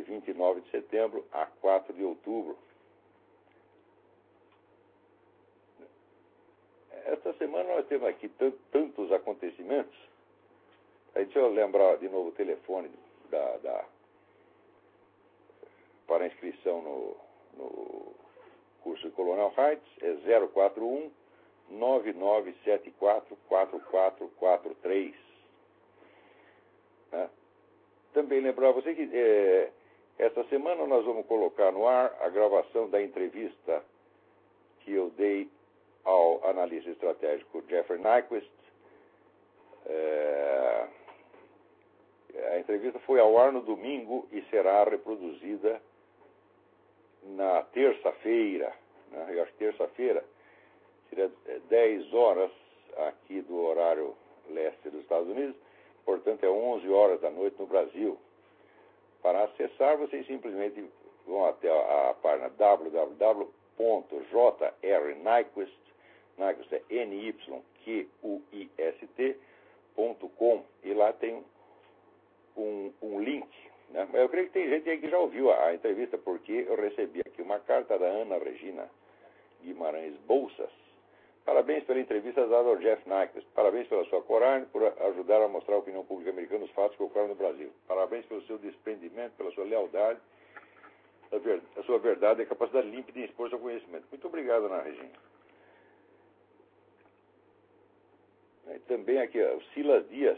29 de setembro a 4 de outubro. Esta semana nós temos aqui tantos acontecimentos. Aí deixa eu lembrar de novo o telefone para inscrição no curso de Colonel Heights, é 041 9974 4443. Né? Também lembrar você que esta semana nós vamos colocar no ar a gravação da entrevista que eu dei ao analista estratégico Jeffrey Nyquist. A entrevista foi ao ar no domingo e será reproduzida na terça-feira. Né? Eu acho que terça-feira seria 10 horas aqui do horário leste dos Estados Unidos, portanto é 11 horas da noite no Brasil. Para acessar, vocês simplesmente vão até a página www.jrnyquist, Nyquist é NYQUIST.com, e lá tem um link. Né? Mas eu creio que tem gente aí que já ouviu a entrevista, porque eu recebi aqui uma carta da Ana Regina Guimarães Bolsas. Parabéns pela entrevista dada ao Jeff Nyquist. Parabéns pela sua coragem, por ajudar a mostrar à opinião pública americana os fatos que ocorrem no Brasil. Parabéns pelo seu desprendimento, pela sua lealdade, a sua verdade e a capacidade límpida de expor seu conhecimento. Muito obrigado, Ana Regina. E também aqui, o Silas Dias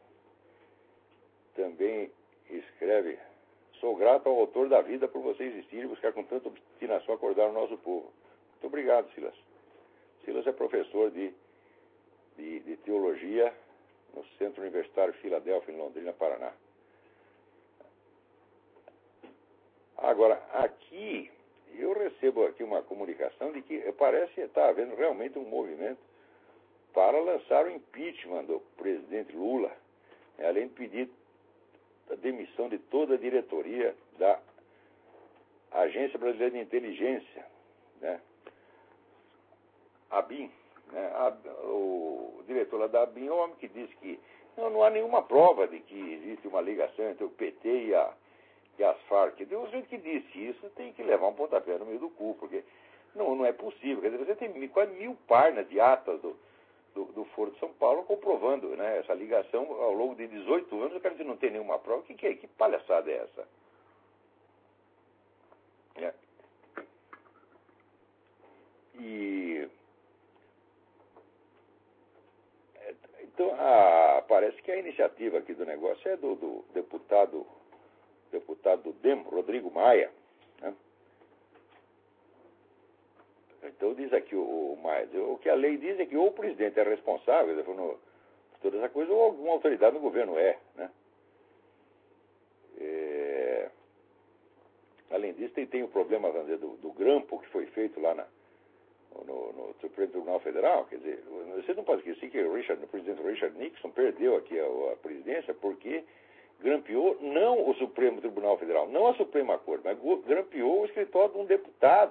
também escreve: sou grato ao autor da vida por você existir e buscar com tanta obstinação acordar o nosso povo. Muito obrigado, Silas. Silas é professor de teologia no Centro Universitário Filadélfia, em Londrina, Paraná. Agora, aqui, eu recebo aqui uma comunicação de que parece estar havendo realmente um movimento para lançar o impeachment do presidente Lula, né, além de pedir a demissão de toda a diretoria da Agência Brasileira de Inteligência, né, ABIN. Né, o diretor lá da ABIN é um homem que disse que não há nenhuma prova de que existe uma ligação entre o PT e as Farc. O jeito que disse isso tem que levar um pontapé no meio do cu, porque não é possível. Quer dizer, você tem quase 1000 páginas de atas do Foro de São Paulo comprovando, né, essa ligação ao longo de 18 anos. O cara diz que não tem nenhuma prova. Que palhaçada é essa? É. Então, parece que a iniciativa aqui do negócio é do deputado do DEM, Rodrigo Maia. Né? Então diz aqui o Maia, o que a lei diz é que ou o presidente é responsável por toda essa coisa, ou alguma autoridade do governo é. Né? Além disso, tem o problema, vamos dizer, do grampo que foi feito lá no Supremo Tribunal Federal. Quer dizer, você não pode esquecer que o presidente Richard Nixon perdeu aqui a presidência porque grampeou não o Supremo Tribunal Federal, não a Suprema Corte, mas grampeou o escritório de um deputado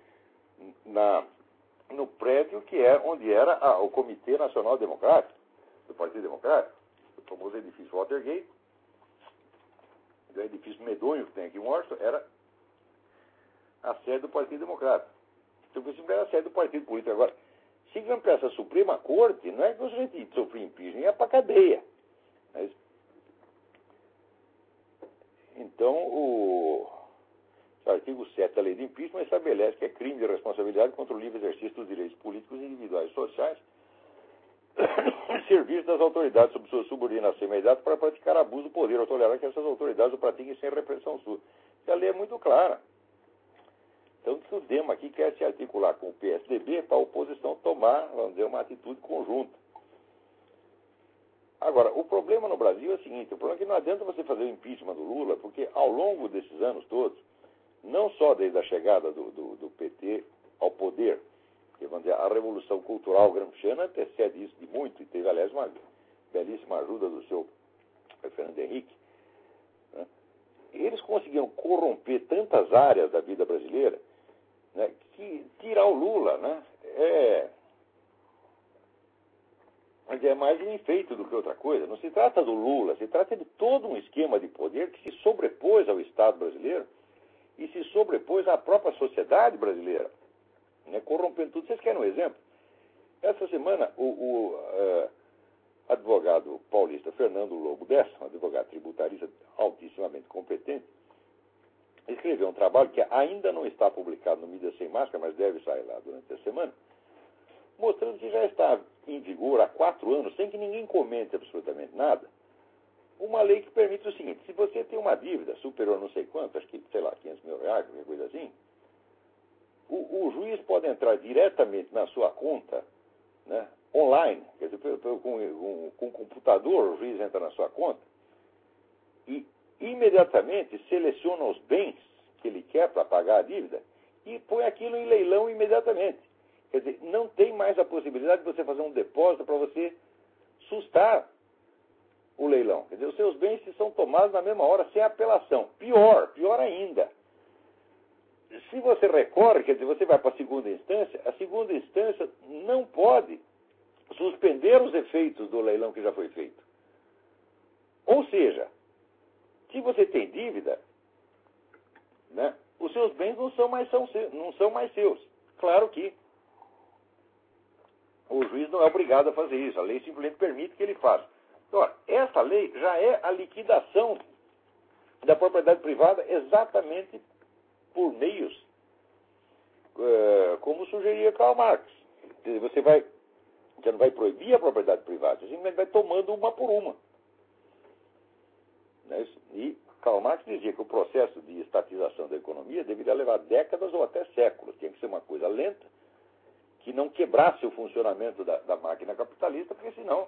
no prédio que é onde era o Comitê Nacional Democrático, do Partido Democrático, o famoso edifício Watergate, o edifício medonho que tem aqui em Washington, era a sede do Partido Democrático. Então, isso era a sede do Partido Político. Agora, se grampeasse a Suprema Corte, não é que o sujeito sofria impeachment, ia para a cadeia. Mas, então, o artigo 7 da lei de impeachment estabelece que é crime de responsabilidade contra o livre exercício dos direitos políticos individuais e sociais, serviço das autoridades sob sua subordinação imediata para praticar abuso do poder ou tolerar que essas autoridades o pratiquem sem repressão sua. A lei é muito clara. Então, o DEM aqui quer se articular com o PSDB para a oposição tomar, vamos dizer, uma atitude conjunta. Agora, o problema no Brasil é o seguinte: o problema é que não adianta você fazer o impeachment do Lula, porque ao longo desses anos todos, não só desde a chegada do PT ao poder, que, vamos dizer, a Revolução Cultural gramsciana antecede isso de muito, e teve, aliás, uma belíssima ajuda do seu Fernando Henrique, né? Eles conseguiram corromper tantas áreas da vida brasileira, né, que tirar o Lula, né, é mais um enfeite do que outra coisa. Não se trata do Lula, se trata de todo um esquema de poder que se sobrepôs ao Estado brasileiro. sobrepôs à própria sociedade brasileira, né, corrompendo tudo. Vocês querem um exemplo? Essa semana, o advogado paulista Fernando Lobo Dessa, um advogado tributarista altissimamente competente, escreveu um trabalho que ainda não está publicado no Mídia Sem Máscara, mas deve sair lá durante a semana, mostrando que já está em vigor há 4 anos, sem que ninguém comente absolutamente nada, uma lei que permite o seguinte: se você tem uma dívida superior a não sei quanto, acho que, sei lá, 500 mil reais, qualquer coisa assim, o juiz pode entrar diretamente na sua conta, né, online, quer dizer, com o computador, o juiz entra na sua conta e imediatamente seleciona os bens que ele quer para pagar a dívida e põe aquilo em leilão imediatamente. Quer dizer, não tem mais a possibilidade de você fazer um depósito para você sustar o leilão. Quer dizer, os seus bens são tomados na mesma hora, sem apelação. Pior ainda. Se você recorre, quer dizer, você vai para a segunda instância não pode suspender os efeitos do leilão que já foi feito. Ou seja, se você tem dívida, né, os seus bens não são mais seus. Claro que o juiz não é obrigado a fazer isso. A lei simplesmente permite que ele faça. Ora, essa lei já é a liquidação da propriedade privada exatamente por meios como sugeria Karl Marx. Quer dizer, você não vai proibir a propriedade privada, você simplesmente vai tomando uma por uma. Né? E Karl Marx dizia que o processo de estatização da economia deveria levar décadas ou até séculos. Tinha que ser uma coisa lenta, que não quebrasse o funcionamento da máquina capitalista, porque senão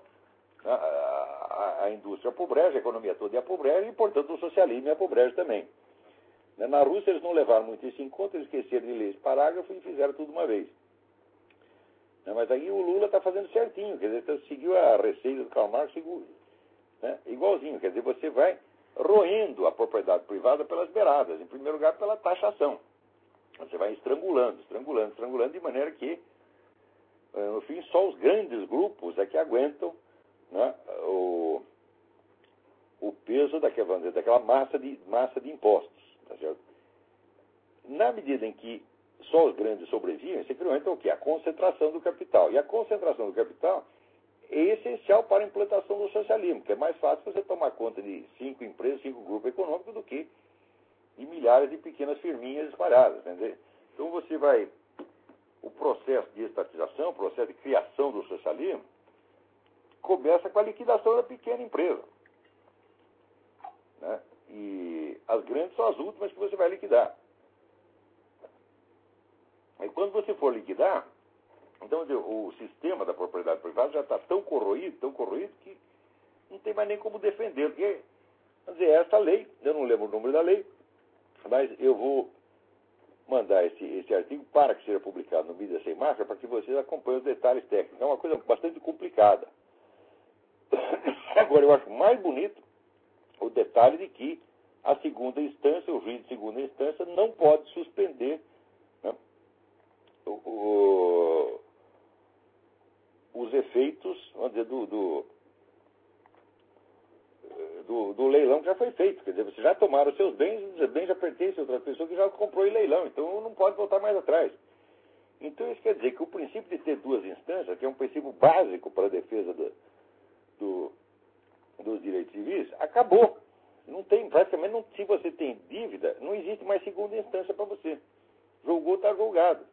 a indústria apobrece, a economia toda apobrece e, portanto, o socialismo apobrece também. Na Rússia eles não levaram muito isso em conta, eles esqueceram de ler esse parágrafo e fizeram tudo uma vez. Mas aí o Lula está fazendo certinho, quer dizer, seguiu a receita do Karl Marx, igualzinho, quer dizer, você vai roendo a propriedade privada pelas beiradas, em primeiro lugar pela taxação. Você vai estrangulando, de maneira que, no fim, só os grandes grupos é que aguentam, né, o peso daquela massa de impostos. Tá certo? Na medida em que só os grandes sobrevivem, você cria então o quê? A concentração do capital. E a concentração do capital é essencial para a implantação do socialismo, que é mais fácil você tomar conta de 5 empresas, 5 grupos econômicos, do que de milhares de pequenas firminhas espalhadas. Entendeu? Então você vai... O processo de estatização, o processo de criação do socialismo, começa com a liquidação da pequena empresa. Né? E as grandes são as últimas que você vai liquidar. E quando você for liquidar, então o sistema da propriedade privada já está tão corroído, que não tem mais nem como defender. Porque, quer dizer, essa lei, eu não lembro o número da lei, mas eu vou mandar esse artigo para que seja publicado no Mídia Sem Máscara, para que vocês acompanhem os detalhes técnicos. É uma coisa bastante complicada. Agora, eu acho mais bonito o detalhe de que a segunda instância, o juiz de segunda instância, não pode suspender, né, os efeitos, vamos dizer, do leilão que já foi feito. Quer dizer, você já tomaram os seus bens, os bens já pertencem a outra pessoa que já comprou em leilão, então não pode voltar mais atrás. Então isso quer dizer que o princípio de ter 2 instâncias, que é um princípio básico para a defesa dos direitos civis, acabou. Não tem, praticamente, não, se você tem dívida, não existe mais segunda instância para você. Julgou, está julgado.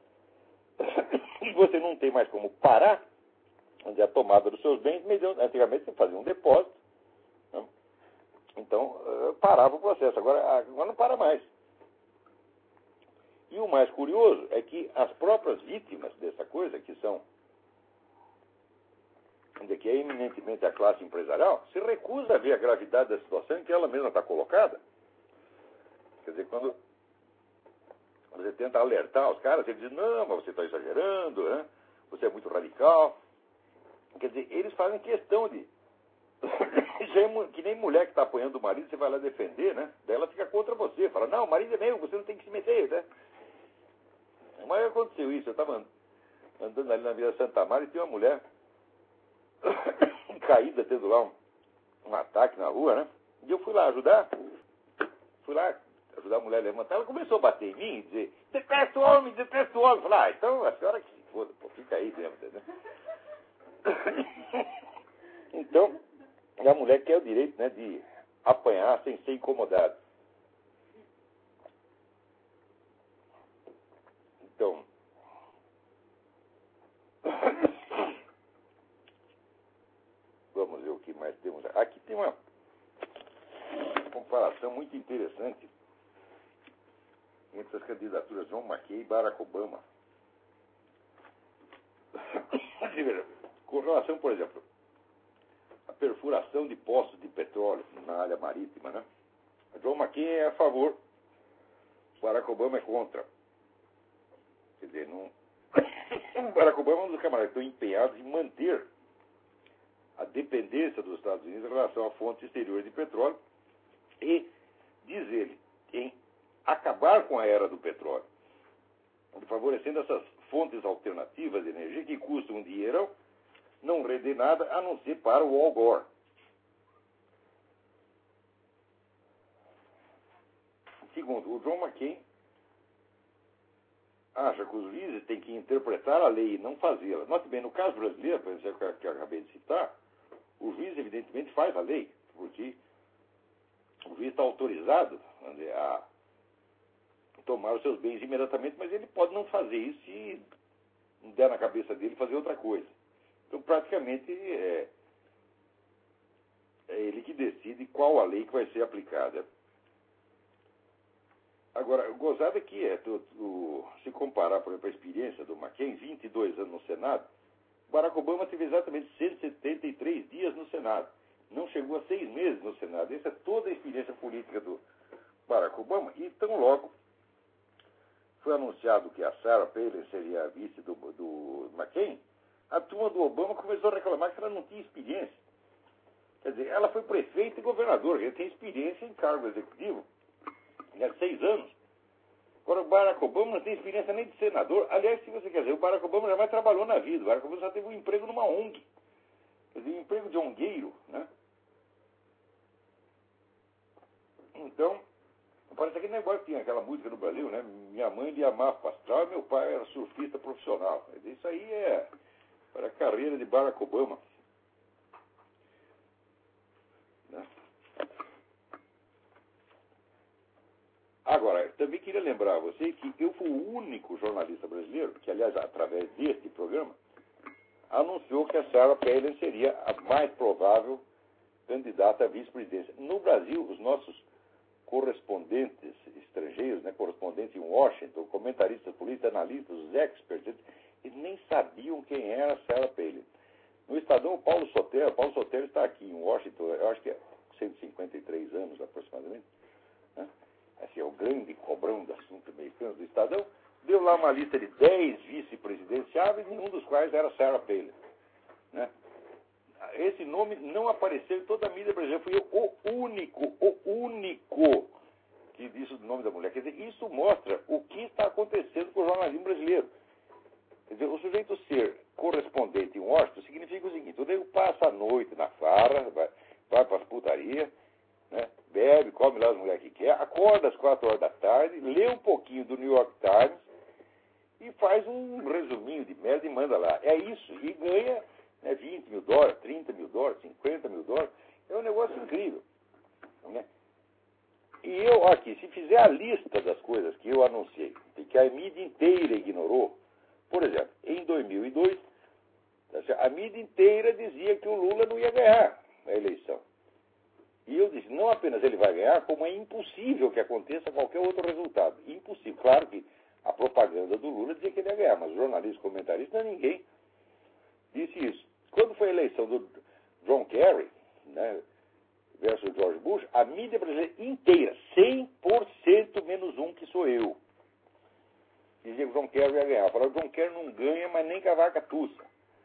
E você não tem mais como parar a tomada dos seus bens. Antigamente você fazia um depósito, né? Então parava o processo. Agora não para mais. E o mais curioso é que as próprias vítimas dessa coisa, que é eminentemente a classe empresarial, se recusa a ver a gravidade da situação em que ela mesma está colocada. Quer dizer, quando você tenta alertar os caras, eles dizem, não, mas você está exagerando, né? Você é muito radical. Quer dizer, eles fazem questão de... que nem mulher que está apanhando o marido, você vai lá defender, né? Daí ela fica contra você, fala, não, o marido é meu, você não tem que se meter, né? Mas aconteceu isso, eu estava andando ali na Vila Santa Maria e tinha uma mulher caída, tendo lá um ataque na rua, né? E eu fui lá ajudar ajudar a mulher a levantar, ela começou a bater em mim e dizer, detesto homem, detesto homem. Eu falei, então a senhora que se foda, pô, fica aí mesmo, entendeu? Então, a mulher quer o direito, né, de apanhar sem ser incomodada. Então, vamos ver o que mais temos. Aqui tem uma comparação muito interessante entre as candidaturas John McCain e Barack Obama. Com relação, por exemplo, à perfuração de poços de petróleo na área marítima, né? John McCain é a favor, Barack Obama é contra. Quer dizer, não... Barack Obama é um dos camaradas que estão empenhados em manter a dependência dos Estados Unidos em relação a fontes exteriores de petróleo e, diz ele, em acabar com a era do petróleo, favorecendo essas fontes alternativas de energia que custam um dinheirão, não rendem nada a não ser para o Al Gore. Segundo, o John McCain acha que os juízes têm que interpretar a lei e não fazê-la. Note bem, no caso brasileiro, por exemplo, que eu acabei de citar, o juiz evidentemente faz a lei, porque o juiz está autorizado a tomar os seus bens imediatamente, mas ele pode não fazer isso se não der na cabeça dele fazer outra coisa. Então, praticamente, é ele que decide qual a lei que vai ser aplicada. Agora, gozado é que se comparar, por exemplo, a experiência do McCain, 22 anos no Senado, Barack Obama teve exatamente 173 dias no Senado. Não chegou a 6 meses no Senado. Essa é toda a experiência política do Barack Obama. E tão logo foi anunciado que a Sarah Palin seria a vice do McCain, a turma do Obama começou a reclamar que ela não tinha experiência. Quer dizer, ela foi prefeita e governadora, ela tem experiência em cargo executivo. Há 6 anos. Agora, o Barack Obama não tem experiência nem de senador. Aliás, se você quer dizer, o Barack Obama jamais trabalhou na vida. O Barack Obama só teve um emprego numa ONG. Quer dizer, um emprego de ongueiro, né? Então, parece aquele negócio que tinha aquela música no Brasil, né? Minha mãe lia mapa astral e meu pai era surfista profissional. Quer dizer, isso aí para a carreira de Barack Obama. Né? Agora, eu também queria lembrar a você que eu fui o único jornalista brasileiro que, aliás, através deste programa, anunciou que a Sarah Palin seria a mais provável candidata à vice-presidência. No Brasil, os nossos correspondentes estrangeiros, né, correspondentes em Washington, comentaristas políticos, analistas, os experts, eles nem sabiam quem era a Sarah Palin. No Estadão, o Paulo Sotero está aqui em Washington, eu acho que é 153 anos aproximadamente, né? Assim, é o grande cobrão do assunto americano do Estadão, deu lá uma lista de 10 vice-presidenciáveis, nenhum dos quais era Sarah Palin. Né? Esse nome não apareceu em toda a mídia brasileira. Fui eu o único que disse o nome da mulher. Quer dizer, isso mostra o que está acontecendo com o jornalismo brasileiro. Quer dizer, o sujeito ser correspondente em Washington significa o seguinte: o nego passa a noite na farra, vai para as putarias, né, bebe, come lá as mulheres que quer, acorda às 4 horas da tarde, lê um pouquinho do New York Times e faz um resuminho de merda e manda lá. É isso. E ganha, né, 20 mil dólares, 30 mil dólares, 50 mil dólares. É um negócio incrível. Né? E eu, aqui, se fizer a lista das coisas que eu anunciei, e que a mídia inteira ignorou, por exemplo, em 2002, a mídia inteira dizia que o Lula não ia ganhar a eleição. E eu disse, não apenas ele vai ganhar, como é impossível que aconteça qualquer outro resultado. Impossível. Claro que a propaganda do Lula dizia que ele ia ganhar, mas jornalistas, comentaristas, ninguém disse isso. Quando foi a eleição do John Kerry, né, versus George Bush, a mídia brasileira inteira, 100% menos um, que sou eu, dizia que o John Kerry ia ganhar. Falaram, o John Kerry não ganha, mas nem cavaca tussa.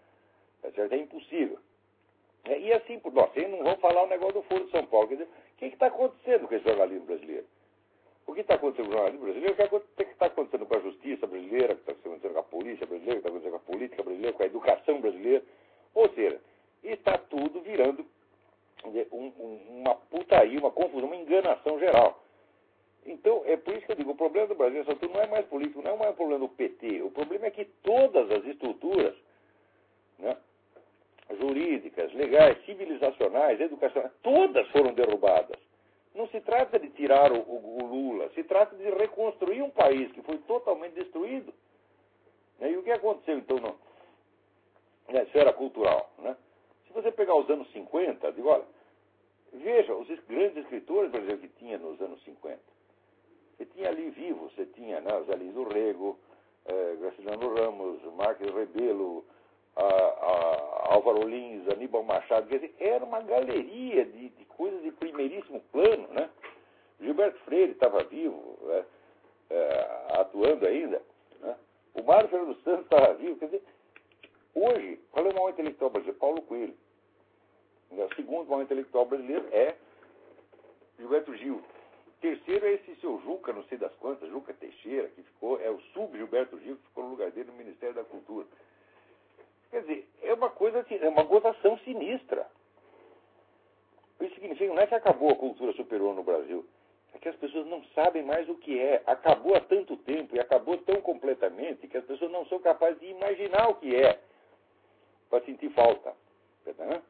É impossível. E assim, nós não vamos falar o negócio do Foro de São Paulo. Quer dizer, o que está acontecendo com esse jornalismo brasileiro? O que está acontecendo com o jornalismo brasileiro? O que está acontecendo com a justiça brasileira? O que está acontecendo com a polícia brasileira? O que está acontecendo com a política brasileira? Com a educação brasileira? Ou seja, está tudo virando uma putaria, uma confusão, uma enganação geral. Então, é por isso que eu digo, o problema do Brasil não é mais político, não é mais um problema do PT. O problema é que todas as estruturas, né, jurídicas, legais, civilizacionais, educacionais, todas foram derrubadas. Não se trata de tirar o Lula, se trata de reconstruir um país que foi totalmente destruído. Né? E o que aconteceu, então, na esfera cultural? Né? Se você pegar os anos 50, digo, olha, veja os grandes escritores brasileiros que tinha nos anos 50. Você tinha ali vivos, você tinha, né, Zalins do Rego, Graciliano Ramos, Marques Rebelo, Álvaro Lins, Aníbal Machado, quer dizer, era uma galeria de coisas de primeiríssimo plano, né? Gilberto Freire estava vivo, atuando ainda, né? O Mário Fernando Santos estava vivo, quer dizer, hoje, qual é o maior intelectual brasileiro? Paulo Coelho. O segundo maior intelectual brasileiro é Gilberto Gil. O terceiro é esse seu Juca, não sei das quantas, Juca Teixeira, que ficou, é o sub-Gilberto Gil, que ficou no lugar dele no Ministério da Cultura. Quer dizer, é uma coisa, é uma gozação sinistra. Isso significa, não é que acabou a cultura superior no Brasil, é que as pessoas não sabem mais o que é. Acabou há tanto tempo e acabou tão completamente que as pessoas não são capazes de imaginar o que é para sentir falta. Entendeu?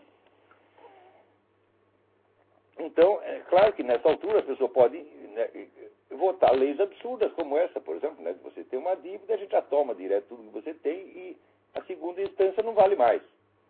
Então, é claro que nessa altura a pessoa pode, né, votar leis absurdas como essa, por exemplo, né? Você tem uma dívida, a gente já toma direto tudo que você tem e a segunda instância não vale mais.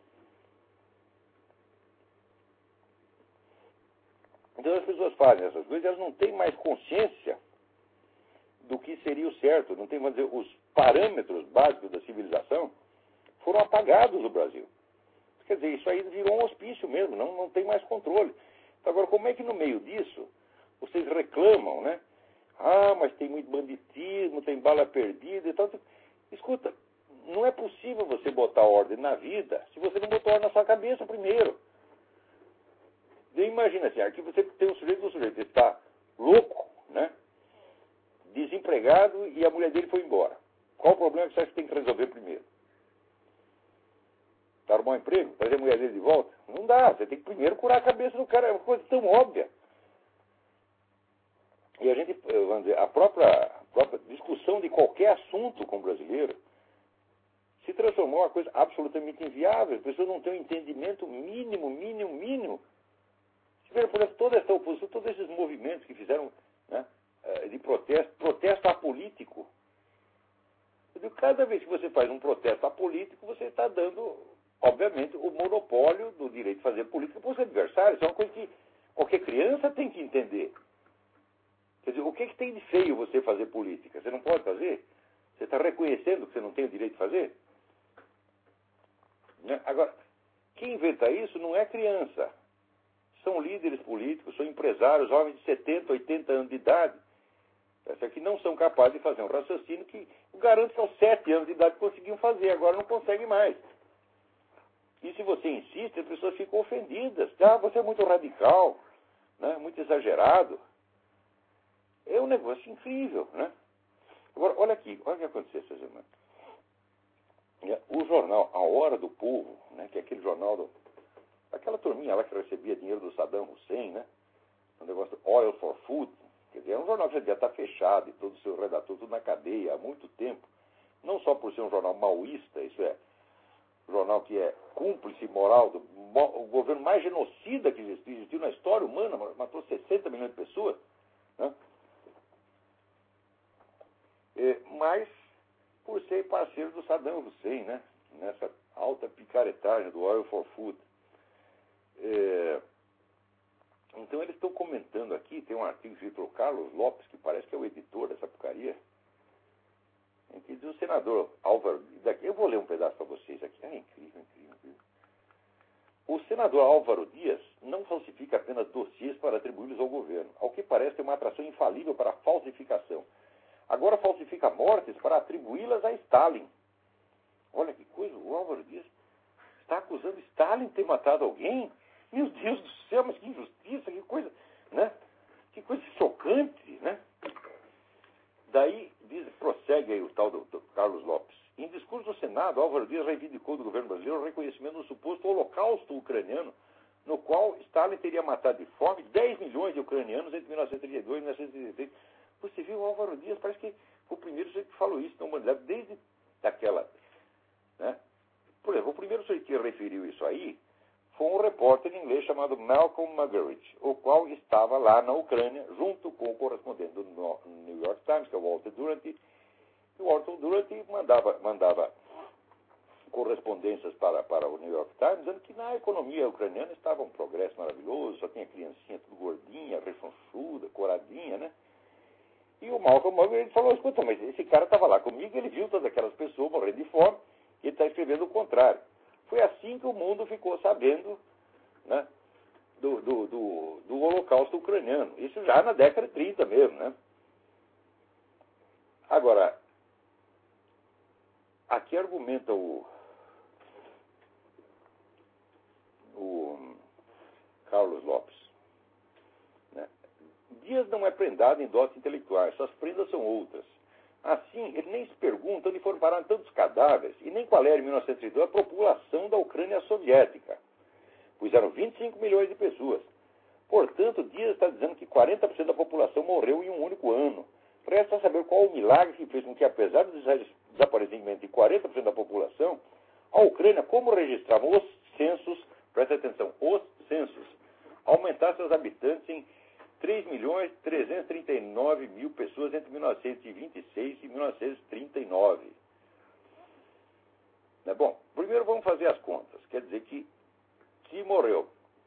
Então as pessoas fazem essas coisas, elas não têm mais consciência do que seria o certo, não tem, vamos dizer, os parâmetros básicos da civilização foram apagados no Brasil. Quer dizer, isso aí virou um hospício mesmo, não tem mais controle. Então, agora, como é que no meio disso vocês reclamam, né? Ah, mas tem muito banditismo, tem bala perdida e tal. Escuta, não é possível você botar ordem na vida se você não botar ordem na sua cabeça primeiro. Imagina assim, aqui você tem um sujeito está louco, né? Desempregado e a mulher dele foi embora. Qual o problema que você acha que tem que resolver primeiro? Arrumar um emprego? Trazer a mulher dele de volta? Não dá, você tem que primeiro curar a cabeça do cara, é uma coisa tão óbvia. E a gente, vamos dizer, a própria discussão de qualquer assunto com o brasileiro se transformou em uma coisa absolutamente inviável. As pessoas não têm um entendimento mínimo. Se ver, por exemplo, toda essa oposição, todos esses movimentos que fizeram, né, de protesto apolítico. Cada vez que você faz um protesto apolítico, você está dando, obviamente, o monopólio do direito de fazer política para os adversários. Isso é uma coisa que qualquer criança tem que entender. Quer dizer, o que tem de feio você fazer política? Você não pode fazer? Você está reconhecendo que você não tem o direito de fazer? Né? Agora, quem inventa isso não é criança. São líderes políticos, são empresários, homens de 70, 80 anos de idade, que não são capazes de fazer um raciocínio que eu garanto que aos 7 anos de idade conseguiam fazer, agora não conseguem mais. E se você insiste, as pessoas ficam ofendidas. Ah, você é muito radical, né? Muito exagerado. É um negócio incrível, né? Agora, olha aqui, olha o que aconteceu essa semana. O jornal A Hora do Povo, né, que é aquele jornal aquela turminha lá que recebia dinheiro do Saddam Hussein, né? Um negócio Oil for Food. Quer dizer, é um jornal que já devia estar fechado e todo o seu redator tudo na cadeia há muito tempo. Não só por ser um jornal maoísta, isso é, um jornal que é cúmplice moral do o governo mais genocida que existiu na história humana, matou 60 milhões de pessoas, né? Mas por ser parceiro do Saddam Hussein, né? Nessa alta picaretagem do Oil for Food. Então eles estão comentando aqui, tem um artigo escrito pelo Carlos Lopes, que parece que é o editor dessa porcaria, em que diz o senador Álvaro, eu vou ler um pedaço para vocês aqui, é incrível. O senador Álvaro Dias não falsifica apenas dossiês para atribuí-los ao governo, ao que parece ter uma atração infalível para a falsificação. Agora falsifica mortes para atribuí-las a Stalin. Olha que coisa, o Álvaro Dias está acusando Stalin de ter matado alguém? Meu Deus do céu, mas que injustiça, que coisa, né? Que coisa chocante, né? Daí, prossegue aí o tal do Carlos Lopes. Em discurso do Senado, Álvaro Dias reivindicou do governo brasileiro o reconhecimento do suposto holocausto ucraniano no qual Stalin teria matado de fome 10 milhões de ucranianos entre 1932 e 1933. Você viu, o Álvaro Dias parece que foi o primeiro sujeito que falou isso na humanidade, desde aquela... Né? Por exemplo, o primeiro sujeito que referiu isso aí foi um repórter inglês chamado Malcolm Muggeridge, o qual estava lá na Ucrânia, junto com o correspondente do New York Times, que é o Walter Duranty. E o Walter Duranty mandava correspondências para o New York Times, dizendo que na economia ucraniana estava um progresso maravilhoso, só tinha criancinha tudo gordinha, rechonchuda, coradinha, né? E o Malcolm Muggeridge falou, escuta, mas esse cara estava lá comigo, ele viu todas aquelas pessoas morrendo de fome, e ele está escrevendo o contrário. Foi assim que o mundo ficou sabendo, né, do Holocausto ucraniano. Isso já na década de 30 mesmo, né? Agora, aqui argumenta o Carlos Lopes, né? Dias não é prendado em doses intelectuais, suas prendas são outras. Assim, ele nem se pergunta onde foram parar tantos cadáveres e nem qual era, em 1932, a população da Ucrânia soviética, pois eram 25 milhões de pessoas. Portanto, Dias está dizendo que 40% da população morreu em um único ano. Resta saber qual o milagre que fez com que, apesar do desaparecimento de 40% da população, a Ucrânia, como registravam os censos, presta atenção, os censos, aumentasse seus habitantes em 3.339.000 pessoas entre 1926 e 1939. Bom, primeiro vamos fazer as contas. Quer dizer que se morreu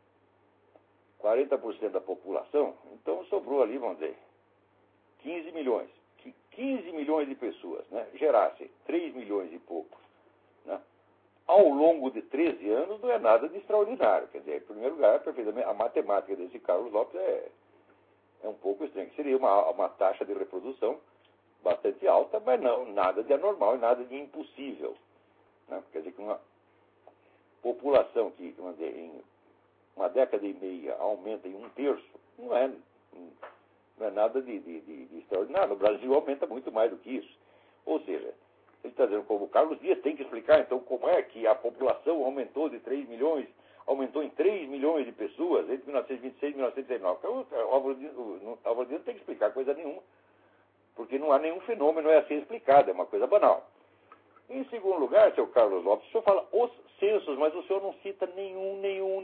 40% da população, então sobrou ali, vamos dizer, 15 milhões. Que 15 milhões de pessoas, né, gerassem 3 milhões e poucos, né, ao longo de 13 anos não é nada de extraordinário. Quer dizer, em primeiro lugar, a matemática desse Carlos Lopes é um pouco estranho. Seria uma taxa de reprodução bastante alta, mas não nada de anormal e nada de impossível. Né? Quer dizer que uma população que, vamos dizer, em uma década e meia aumenta em 1/3, não é nada de extraordinário. No Brasil aumenta muito mais do que isso. Ou seja, ele está dizendo, como o Carlos Dias tem que explicar, então, como é que a população aumentou de 3 milhões, aumentou em 3 milhões de pessoas entre 1926 e 1939. O Álvaro Dias não tem que explicar coisa nenhuma, porque não há nenhum fenômeno assim explicado, é uma coisa banal. Em segundo lugar, seu Carlos Lopes, o senhor fala os censos, mas o senhor não cita nenhum.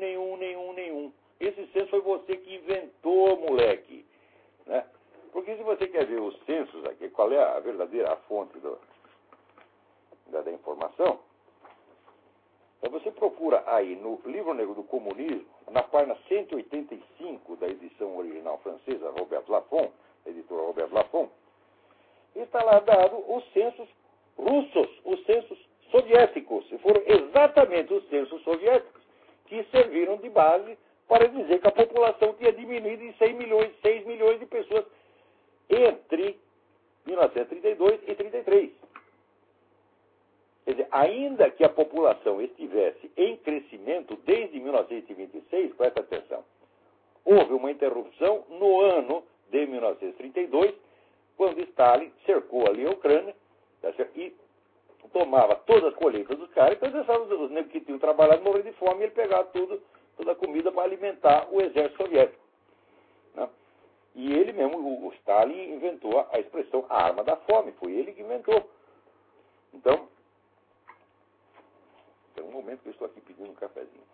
Esse censo foi você que inventou, moleque. Né? Porque se você quer ver os censos aqui, qual é a verdadeira fonte da informação, então você procura aí no Livro Negro do Comunismo, na página 185 da edição original francesa, Robert Laffont, da editora Robert Laffont, está lá dado os censos russos, os censos soviéticos. E foram exatamente os censos soviéticos que serviram de base para dizer que a população tinha diminuído em 6 milhões de pessoas entre 1932 e 1933. Quer dizer, ainda que a população estivesse em crescimento desde 1926, presta atenção, houve uma interrupção no ano de 1932, quando Stalin cercou ali a Ucrânia, e tomava todas as colheitas dos caras, então deixava os negros que tinham trabalhado morrer de fome, e ele pegava toda a comida para alimentar o exército soviético. Né? E ele mesmo, o Stalin, inventou a expressão a arma da fome, foi ele que inventou. Então, tem um momento que eu estou aqui pedindo um cafezinho.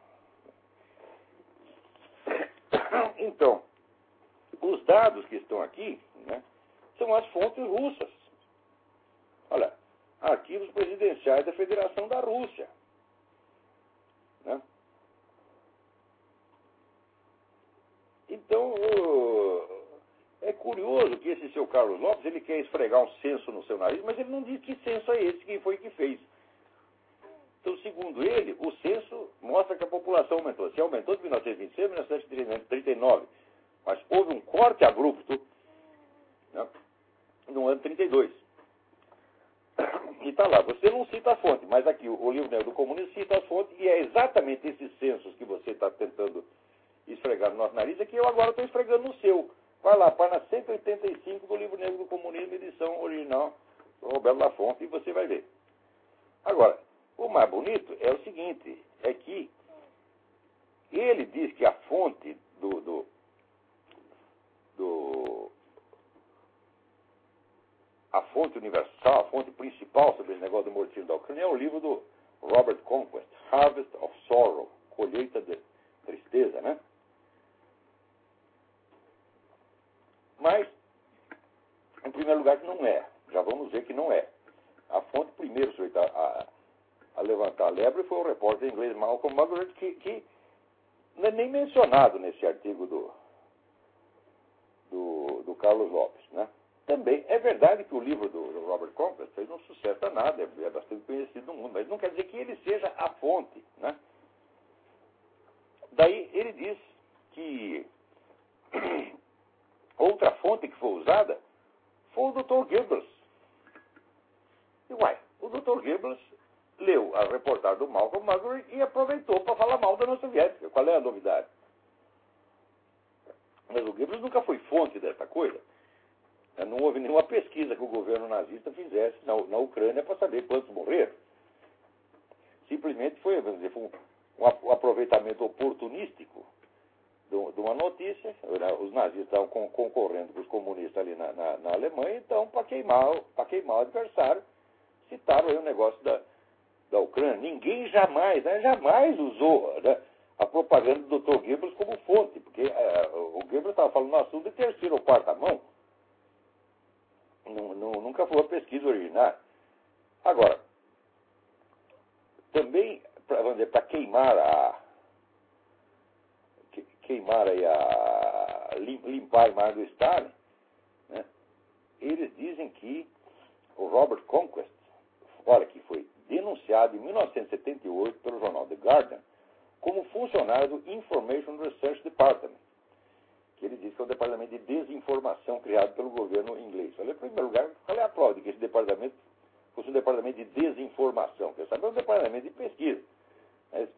Então, os dados que estão aqui, né, são as fontes russas. Olha, arquivos presidenciais da Federação da Rússia. Né? Então, é curioso que esse seu Carlos Lopes, ele quer esfregar um censo no seu nariz, mas ele não diz que censo é esse, quem foi que fez. Então, segundo ele, o censo mostra que a população aumentou. Se aumentou de 1926 a 1939, mas houve um corte abrupto, né, no ano 32. E está lá, você não cita a fonte, mas aqui o Livro Negro do Comunismo cita a fonte, e é exatamente esses censos que você está tentando esfregar no nosso nariz, é que eu agora estou esfregando no seu. Vai lá, página 185 do Livro Negro do Comunismo, edição original do Roberto Laffont, e você vai ver. Agora, o mais bonito é o seguinte, é que Ele diz que a fonte a fonte universal, a fonte principal sobre esse negócio do morticínio da Ucrânia é o livro do Robert Conquest, Harvest of Sorrow, Colheita de Tristeza, né? Mas, em primeiro lugar, que não é. Já vamos ver que não é. A fonte primeiro sujeita a levantar a lebre foi o repórter inglês Malcolm Muggeridge, que não é nem mencionado nesse artigo do Carlos Lopes, né? Também é verdade que o livro do Robert Conquest fez um sucesso danado, é bastante conhecido no mundo, mas não quer dizer que ele seja a fonte, né? Daí ele diz que outra fonte que foi usada foi o Dr. Goebbels. E o Dr. Goebbels leu a reportagem do Malcolm Muggeridge e aproveitou para falar mal da União Soviética. Qual é a novidade? Mas o Goebbels nunca foi fonte dessa coisa. Não houve nenhuma pesquisa que o governo nazista fizesse na Ucrânia para saber quantos morreram. Simplesmente foi, vamos dizer, um aproveitamento oportunístico de uma notícia. Os nazistas estavam concorrendo com os comunistas ali na Alemanha, então, para queimar o adversário, citaram aí o negócio da Ucrânia. Ninguém jamais usou, né, a propaganda do Dr. Goebbels como fonte, porque o Goebbels estava falando no assunto de terceira ou quarta mão. Nunca foi uma pesquisa original. Agora, também, para limpar a imagem do Stalin, né, eles dizem que o Robert Conquest, olha, que foi denunciado em 1978 pelo jornal The Guardian como funcionário do Information Research Department, que ele diz que é um departamento de desinformação criado pelo governo inglês. Olha, em primeiro lugar, qual é a prova de que esse departamento fosse um departamento de desinformação? Quer saber, é um departamento de pesquisa. Mas,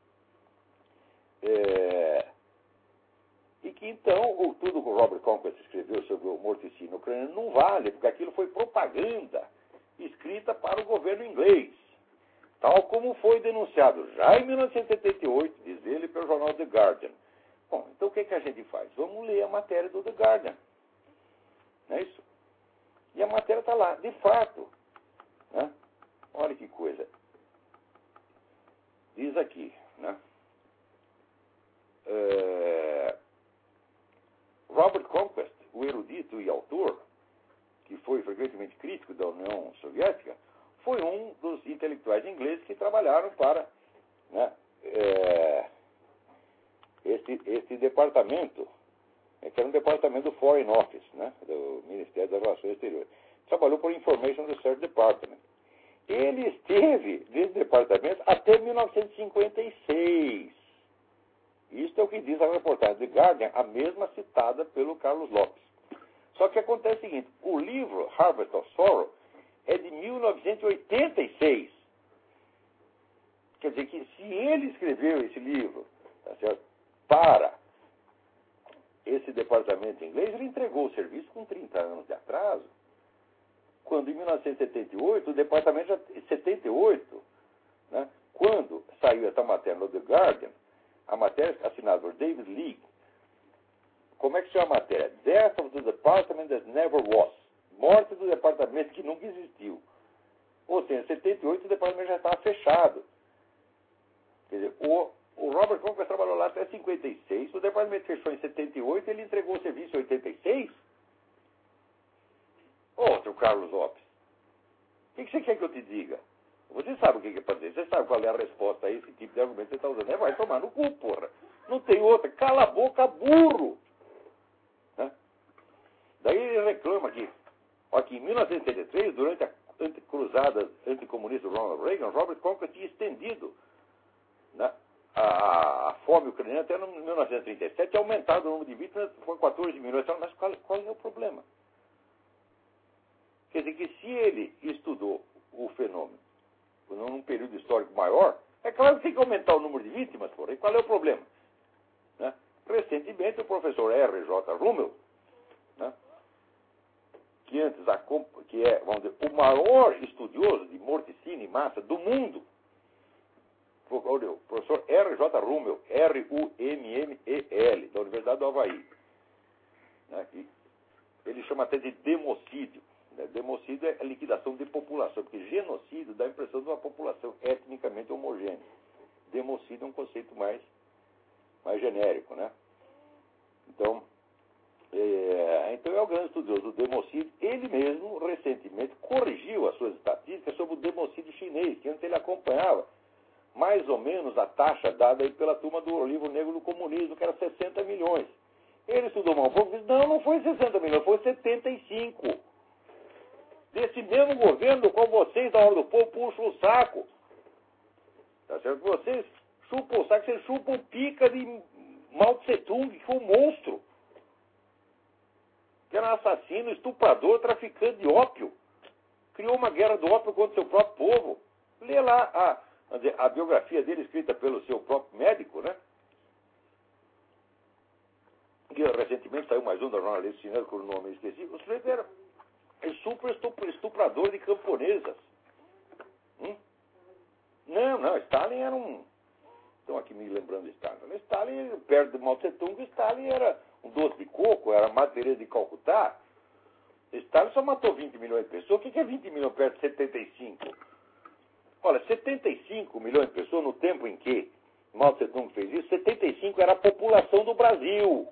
e que então, tudo que o Robert Conquest escreveu sobre o morticínio ucraniano não vale, porque aquilo foi propaganda escrita para o governo inglês, tal como foi denunciado já em 1978, diz ele, pelo jornal The Guardian. Bom, então o que a gente faz? Vamos ler a matéria do The Guardian. Não é isso? E a matéria está lá, de fato. Né? Olha que coisa. Diz aqui, né? Robert Conquest, o erudito e autor, que foi frequentemente crítico da União Soviética, foi um dos intelectuais ingleses que trabalharam para, né, esse departamento, que era um departamento do Foreign Office, né, do Ministério das Relações Exteriores. Trabalhou por Information Research Department. Ele esteve nesse departamento até 1956. Isso é o que diz a reportagem de Guardian, a mesma citada pelo Carlos Lopes. Só que acontece o seguinte, o livro Harvest of Sorrow é de 1986. Quer dizer que se ele escreveu esse livro, tá certo, para esse departamento inglês, ele entregou o serviço com 30 anos de atraso, quando em 1978, o departamento já... 78, né, quando saiu essa matéria no The Guardian, a matéria assinada por David League, como é que chama a matéria? Death of the Department that Never Was. Morte do departamento que nunca existiu. Ou seja, em 78 o departamento já estava fechado. Quer dizer, o Robert Conquest trabalhou lá até 56, o departamento fechou em 78 e ele entregou o serviço em 86? Outro Carlos Lopes. O que você quer que eu te diga? Você sabe o que é para dizer, você sabe qual é a resposta a esse tipo de argumento que você está usando. Vai tomar no cu, porra. Não tem outra. Cala a boca, burro. Né? Daí ele reclama que, aqui em 1973, durante a cruzada anticomunista do Ronald Reagan, Robert Conquest tinha estendido, né, a fome ucraniana até 1937, aumentado o número de vítimas, foi 14 milhões. Mas qual é o problema? Quer dizer que se ele estudou o fenômeno num período histórico maior, é claro que tem que aumentar o número de vítimas, porém, qual é o problema? Né? Recentemente, o professor R.J. Rummel, né, que é, vamos dizer, o maior estudioso de morticínio em massa do mundo, o professor R.J. Rummel, Rummel, da Universidade do Havaí. Né? Ele chama até de democídio. Né? Democídio é a liquidação de população, porque genocídio dá a impressão de uma população etnicamente homogênea. Democídio é um conceito mais genérico, né? Então é o grande estudioso do democídio. Ele mesmo, recentemente, corrigiu as suas estatísticas sobre o democídio chinês, que antes ele acompanhava mais ou menos a taxa dada aí pela turma do livro negro do comunismo, que era 60 milhões. Ele estudou mal um pouco e disse, não foi 60 milhões, foi 75. Desse mesmo governo do qual vocês, da hora do povo, puxam o saco. Tá certo? Vocês chupam o saco, vocês chupam pica de Mao Tse-tung, que foi um monstro. Que era um assassino, estuprador, traficante de ópio. Criou uma guerra do ópio contra o seu próprio povo. Lê lá a biografia dele escrita pelo seu próprio médico, né? Que recentemente saiu mais um da jornalista chinesa, com o nome esqueci. O sujeito era super estuprador de camponesas. Não, Stalin era um... Estão aqui me lembrando de Stalin. Stalin, perto de Mao Tse-tung, Stalin era um doce de coco, era a Madre Teresa de Calcutá. Stalin só matou 20 milhões de pessoas. O que é 20 milhões perto de 75? Olha, 75 milhões de pessoas no tempo em que Mao Tse-tung fez isso, 75 era a população do Brasil.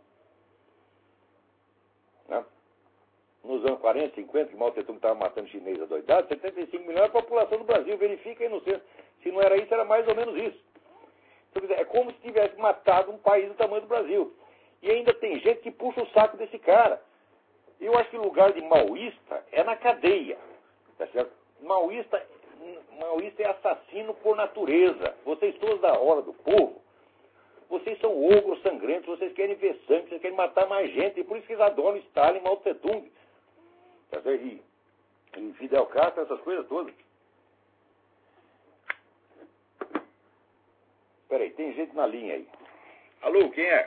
Né? Nos anos 40, 50, que Mao Tse-tung estava matando chinês adoidado, 75 milhões era a população do Brasil. Verifica aí no centro. Se não era isso, era mais ou menos isso. Então, quer dizer, é como se tivesse matado um país do tamanho do Brasil. E ainda tem gente que puxa o saco desse cara. Eu acho que o lugar de maoísta é na cadeia. Tá certo? Maoísta é assassino por natureza. Vocês todos da hora do povo, vocês são ogros sangrentos, vocês querem ver sangue, vocês querem matar mais gente. E por isso que eles adoram Stalin, Mao Tse-tung. Tá certo? E Fidel Castro, essas coisas todas. Peraí, tem gente na linha aí. Alô, quem é?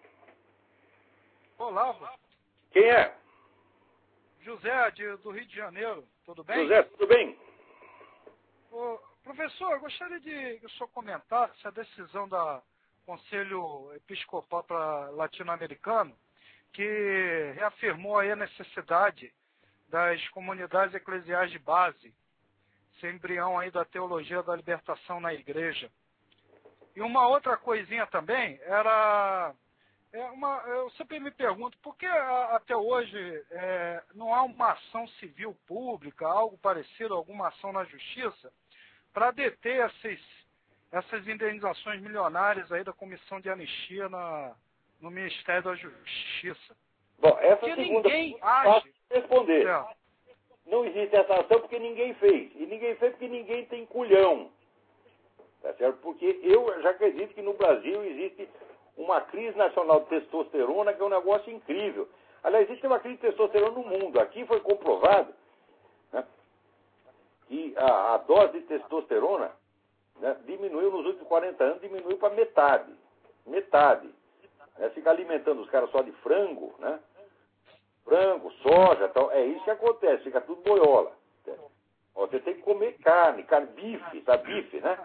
Olá, Quem é? José, do Rio de Janeiro, tudo bem? José, tudo bem? Professor, eu gostaria de que o senhor comentasse a decisão do Conselho Episcopal Latino-Americano, que reafirmou aí a necessidade das comunidades eclesiais de base, esse embrião aí da teologia da libertação na igreja. E uma outra coisinha também eu sempre me pergunto, por que até hoje não há uma ação civil pública, algo parecido, alguma ação na justiça, para deter essas indenizações milionárias aí da Comissão de Anistia no Ministério da Justiça? Bom, essa porque segunda ninguém age. Responder. É. Não existe essa ação porque ninguém fez. E ninguém fez porque ninguém tem culhão. Tá certo? Porque eu já acredito que no Brasil existe uma crise nacional de testosterona que é um negócio incrível. Aliás, existe uma crise de testosterona no mundo. Aqui foi comprovado, né, que a dose de testosterona, né, diminuiu nos últimos 40 anos, diminuiu para metade. Metade. Né, fica alimentando os caras só de frango, né? Frango, soja, tal. É isso que acontece, fica tudo boiola. Ó, você tem que comer carne, bife, sabe? Bife, né?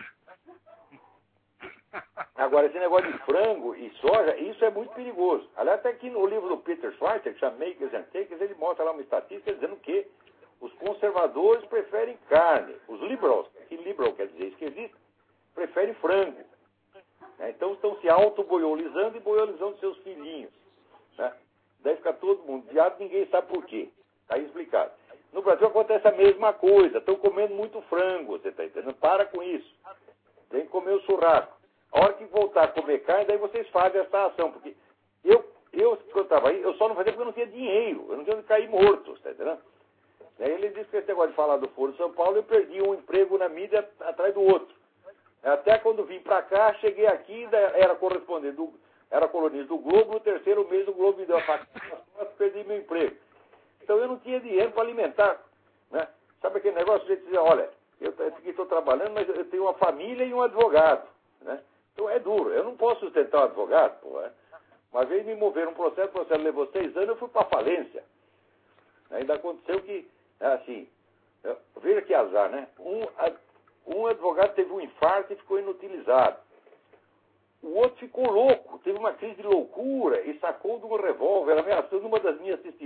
Agora, esse negócio de frango e soja, isso é muito perigoso. Aliás, até aqui no livro do Peter Schweizer, que chama Makers and Takers, ele mostra lá uma estatística dizendo que os conservadores preferem carne. Os liberals, que liberal quer dizer esquerdista, preferem frango. Né? Então estão se auto-boiolizando e boiolizando seus filhinhos. Né? Daí fica todo mundo viado, ninguém sabe por quê. Está aí explicado. No Brasil acontece a mesma coisa. Estão comendo muito frango, você está entendendo? Para com isso. Tem que comer o churrasco. A hora que voltar a comer carne, daí vocês fazem essa ação. Porque eu quando estava aí, eu só não fazia porque eu não tinha dinheiro. Eu não tinha onde cair morto, está entendendo? Daí ele disse que esse negócio de falar do Foro de São Paulo, eu perdi um emprego na mídia atrás do outro. Até quando vim para cá, cheguei aqui, era correspondente, era colunista do Globo, no terceiro mês o Globo me deu a facada, perdi meu emprego. Então eu não tinha dinheiro para alimentar. Né? Sabe aquele negócio de dizer, olha, eu estou trabalhando, mas eu tenho uma família e um advogado. Né? Então é duro, eu não posso sustentar um advogado. Pô, né? Uma vez me moveram um processo, o processo levou 6 anos, eu fui para a falência. Ainda aconteceu que, assim, veja que azar, né? Um advogado teve um infarto e ficou inutilizado. O outro ficou louco, teve uma crise de loucura e sacou de um revólver, ameaçando uma das minhas testemunhas.